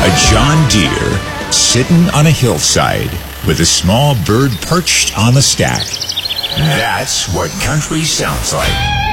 A John Deere sitting on a hillside with a small bird perched on the stack. That's what country sounds like.